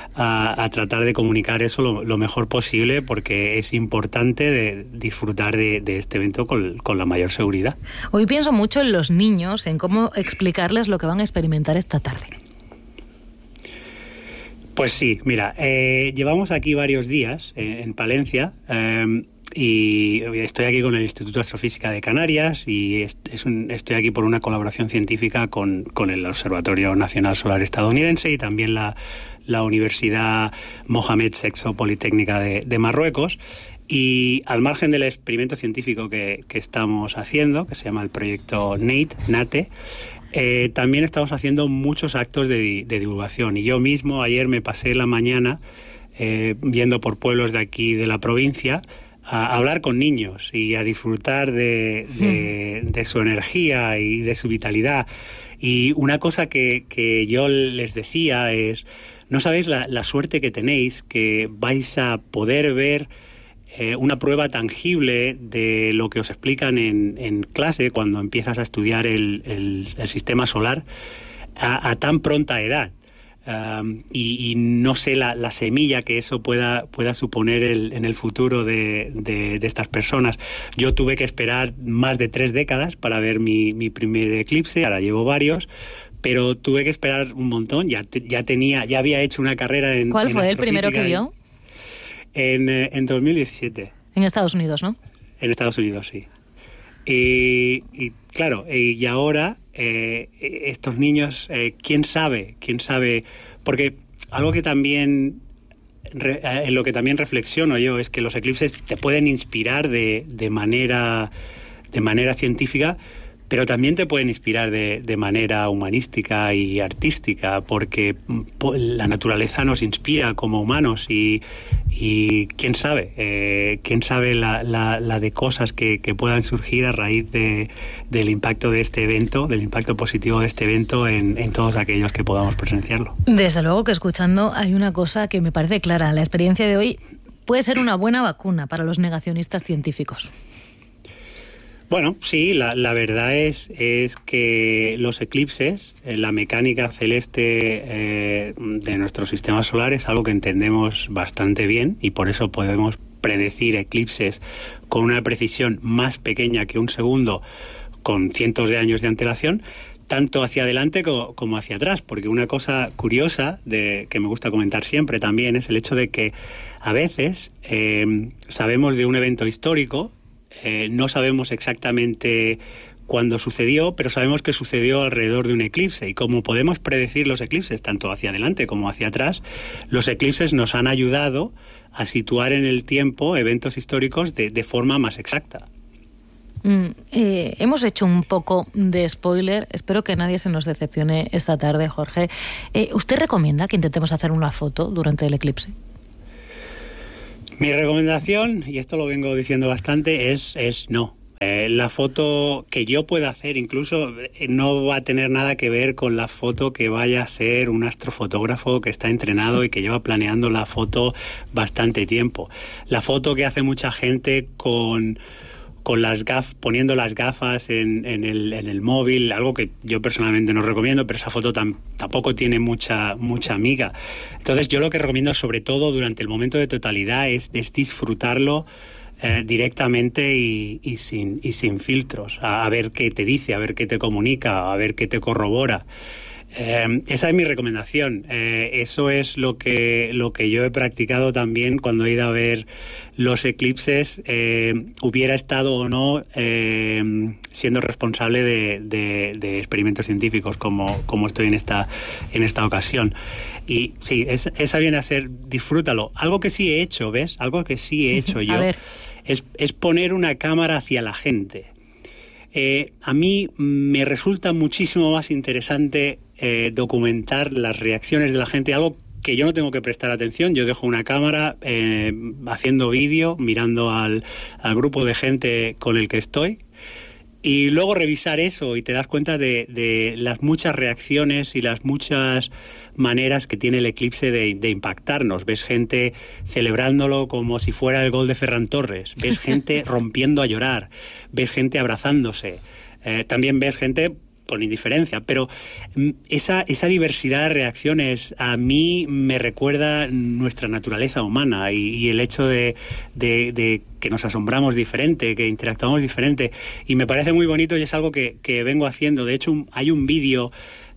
a, a tratar de comunicar eso lo, lo mejor posible, porque es importante de disfrutar de, de este evento con, con la mayor seguridad. Hoy pienso mucho en los niños, en cómo explicarles lo que van a experimentar esta tarde. Pues sí, mira, eh, llevamos aquí varios días eh, en Palencia eh, y estoy aquí con el Instituto de Astrofísica de Canarias y es, es un, estoy aquí por una colaboración científica con, con el Observatorio Nacional Solar Estadounidense y también la, la Universidad Mohamed sexto Politécnica de, de Marruecos. Y al margen del experimento científico que, que estamos haciendo, que se llama el proyecto NATE, NATE, Eh, también estamos haciendo muchos actos de, de divulgación, y yo mismo ayer me pasé la mañana eh, viendo por pueblos de aquí de la provincia a hablar con niños y a disfrutar de, de, de su energía y de su vitalidad. Y una cosa que, que yo les decía es, no sabéis la, la suerte que tenéis, que vais a poder ver Eh, una prueba tangible de lo que os explican en, en clase cuando empiezas a estudiar el, el, el sistema solar a, a tan pronta edad. Um, y, y no sé la, la semilla que eso pueda, pueda suponer el, en el futuro de, de, de estas personas. Yo tuve que esperar más de tres décadas para ver mi, mi primer eclipse, ahora llevo varios, pero tuve que esperar un montón. Ya, te, ya, tenía, ya había hecho una carrera en ¿Cuál en fue el primero que vio? En, en dos mil diecisiete. En Estados Unidos, ¿no? En Estados Unidos, sí. Y, y claro, y ahora eh, estos niños, eh, ¿quién sabe? ¿Quién sabe? Porque algo que también, en lo que también reflexiono yo, es que los eclipses te pueden inspirar de, de manera, de manera científica, pero también te pueden inspirar de, de manera humanística y artística, porque la naturaleza nos inspira como humanos y, y quién sabe, eh, quién sabe la, la, la de cosas que, que puedan surgir a raíz de, del impacto de este evento, del impacto positivo de este evento en, en todos aquellos que podamos presenciarlo. Desde luego que escuchando hay una cosa que me parece clara, la experiencia de hoy puede ser una buena vacuna para los negacionistas científicos. Bueno, sí, la, la verdad es, es que los eclipses, la mecánica celeste eh, de nuestro sistema solar es algo que entendemos bastante bien y por eso podemos predecir eclipses con una precisión más pequeña que un segundo, con cientos de años de antelación, tanto hacia adelante como, como hacia atrás, porque una cosa curiosa de, que me gusta comentar siempre también es el hecho de que a veces eh, sabemos de un evento histórico, Eh, no sabemos exactamente cuándo sucedió, pero sabemos que sucedió alrededor de un eclipse. Y como podemos predecir los eclipses, tanto hacia adelante como hacia atrás, los eclipses nos han ayudado a situar en el tiempo eventos históricos de, de forma más exacta. Mm, eh, hemos hecho un poco de spoiler, espero que nadie se nos decepcione esta tarde, Jorge. Eh, ¿Usted recomienda que intentemos hacer una foto durante el eclipse? Mi recomendación, y esto lo vengo diciendo bastante, es, es no. Eh, la foto que yo pueda hacer incluso eh, no va a tener nada que ver con la foto que vaya a hacer un astrofotógrafo que está entrenado y que lleva planeando la foto bastante tiempo. La foto que hace mucha gente con... con las gafas, poniendo las gafas en, en, el, en el móvil, algo que yo personalmente no recomiendo, pero esa foto tam, tampoco tiene mucha, mucha amiga. Entonces yo lo que recomiendo sobre todo durante el momento de totalidad es, es disfrutarlo eh, directamente y, y, sin, y sin filtros, a, a ver qué te dice, a ver qué te comunica, a ver qué te corrobora. Eh, esa es mi recomendación. Eh, eso es lo que, lo que yo he practicado también cuando he ido a ver los eclipses, eh, hubiera estado o no eh, siendo responsable de, de, de experimentos científicos como, como estoy en esta, en esta ocasión. Y sí, es, esa viene a ser, disfrútalo. Algo que sí he hecho, ¿ves? Algo que sí he hecho yo es, es poner una cámara hacia la gente. Eh, a mí me resulta muchísimo más interesante eh, documentar las reacciones de la gente, algo que yo no tengo que prestar atención. Yo dejo una cámara eh, haciendo vídeo, mirando al, al grupo de gente con el que estoy, y luego revisar eso y te das cuenta de, de las muchas reacciones y las muchas maneras que tiene el eclipse de, de impactarnos. Ves gente celebrándolo como si fuera el gol de Ferran Torres, ves gente rompiendo a llorar, ves gente abrazándose, eh, también ves gente con indiferencia, pero esa, esa diversidad de reacciones a mí me recuerda nuestra naturaleza humana y, y el hecho de, de, de que nos asombramos diferente, que interactuamos diferente, y me parece muy bonito y es algo que, que vengo haciendo. De hecho, un, hay un vídeo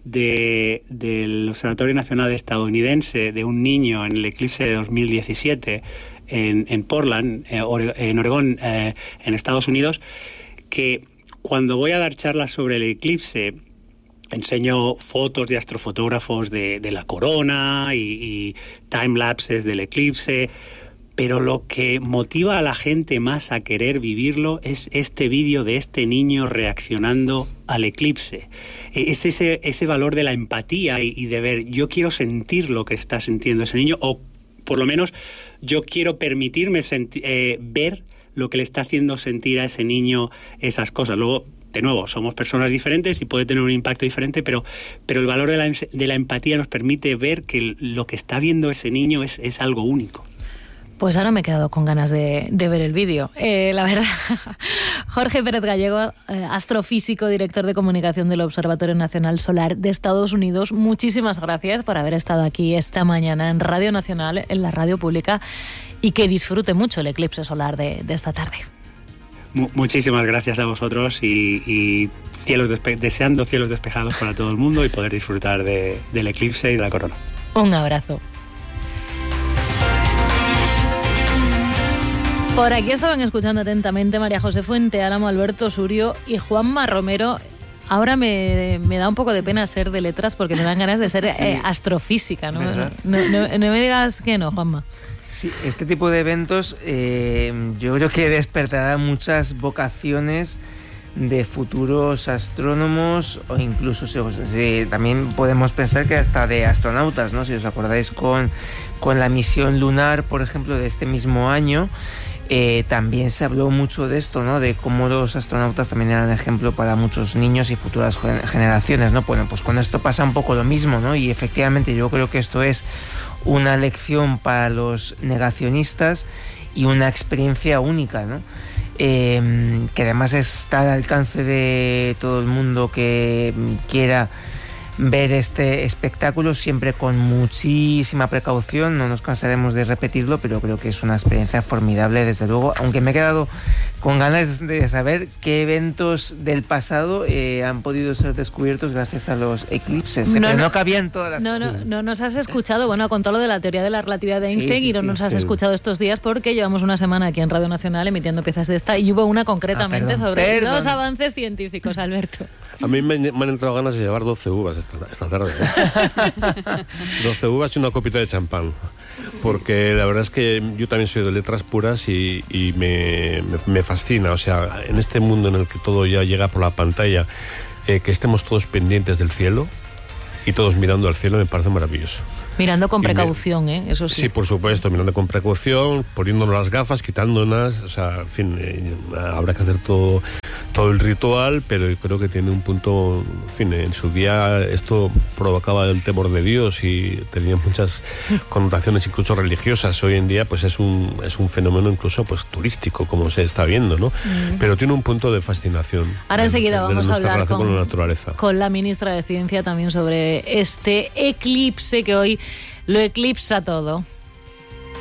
de, del Observatorio Nacional Estadounidense de un niño en el eclipse de dos mil diecisiete en, en Portland, eh, en Oregón, eh, en Estados Unidos, que cuando voy a dar charlas sobre el eclipse enseño fotos de astrofotógrafos de, de la corona y, y timelapses del eclipse, pero lo que motiva a la gente más a querer vivirlo es este vídeo de este niño reaccionando al eclipse. Es ese, ese valor de la empatía y, y de ver, yo quiero sentir lo que está sintiendo ese niño, o por lo menos yo quiero permitirme senti- eh, ver lo que le está haciendo sentir a ese niño esas cosas. Luego, de nuevo, somos personas diferentes y puede tener un impacto diferente, pero, pero el valor de la, de la empatía nos permite ver que lo que está viendo ese niño es, es algo único. Pues ahora me he quedado con ganas de, de ver el vídeo. Eh, la verdad, Jorge Pérez Gallego, eh, astrofísico, director de comunicación del Observatorio Nacional Solar de Estados Unidos, muchísimas gracias por haber estado aquí esta mañana en Radio Nacional, en la radio pública, y que disfrute mucho el eclipse solar de, de esta tarde. Muchísimas gracias a vosotros y, y cielos despe- deseando cielos despejados para todo el mundo y poder disfrutar de, del eclipse y de la corona. Un abrazo. Por aquí estaban escuchando atentamente María José Fuente Álamo, Alberto Surio y Juanma Romero. Ahora me, me da un poco de pena ser de letras porque me dan ganas de ser sí. eh, astrofísica, ¿no? No, no, no, no me digas que no, Juanma. Sí, este tipo de eventos eh, yo creo que despertará muchas vocaciones de futuros astrónomos o incluso se, se, también podemos pensar que hasta de astronautas, ¿no? Si os acordáis con, con la misión lunar, por ejemplo, de este mismo año, eh, también se habló mucho de esto, ¿no? De cómo los astronautas también eran ejemplo para muchos niños y futuras generaciones, ¿no? Bueno, pues con esto pasa un poco lo mismo, ¿no? Y efectivamente yo creo que esto es una lección para los negacionistas y una experiencia única, ¿no? Eh, que además está al alcance de todo el mundo que quiera ver este espectáculo, siempre con muchísima precaución. No nos cansaremos de repetirlo, pero creo que es una experiencia formidable, desde luego, aunque me he quedado con ganas de saber qué eventos del pasado eh, han podido ser descubiertos gracias a los eclipses. No, pero no, no cabían todas las no, cosas. No, no nos has escuchado, bueno, con todo lo de la teoría de la relatividad de Einstein, sí, sí, y no sí, nos has sí. escuchado estos días porque llevamos una semana aquí en Radio Nacional emitiendo piezas de esta y hubo una concretamente ah, perdón, sobre perdón. los avances científicos, Alberto. A mí me, me han entrado ganas de llevar doce uvas esta, esta tarde. ¿eh? doce uvas y una copita de champán. Porque la verdad es que yo también soy de letras puras y, y me, me, me fascina. O sea, en este mundo en el que todo ya llega por la pantalla, eh, que estemos todos pendientes del cielo y todos mirando al cielo me parece maravilloso. Mirando con precaución, me, ¿eh? Eso sí. Sí, por supuesto, mirando con precaución, poniéndonos las gafas, quitándolas, o sea, en fin, eh, habrá que hacer todo, todo el ritual, pero yo creo que tiene un punto, en fin, en su día esto provocaba el temor de Dios y tenía muchas connotaciones incluso religiosas. Hoy en día, pues es un, es un fenómeno incluso pues turístico, como se está viendo, ¿no? Mm. Pero tiene un punto de fascinación. Ahora enseguida vamos a hablar con, con la naturaleza. Con la ministra de Ciencia también sobre este eclipse que hoy lo eclipsa todo.